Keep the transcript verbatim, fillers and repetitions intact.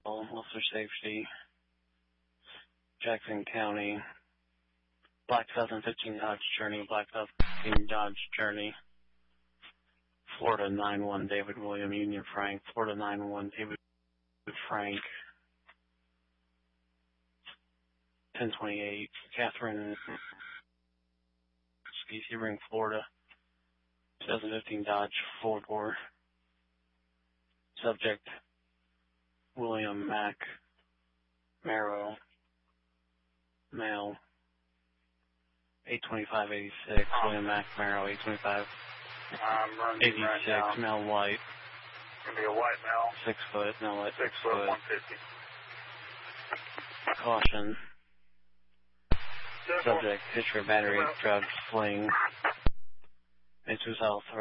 Officer Safety, Jackson County, Black two thousand fifteen Dodge Journey, Black two thousand fifteen Dodge Journey, Florida nine one David William Union Frank, Florida nine one David Frank, ten twenty-eight Catherine, Sebring, Florida, twenty fifteen Dodge four-door, subject William Mac Marrow, male, eight twenty-five eighty-six, William Mac Marrow, eight twenty-five eighty-six, right male white. Gonna be a white male. Six foot, male white, six, six foot, foot, one fifty. Caution. Subject, history of battery, drugs, fling, into south.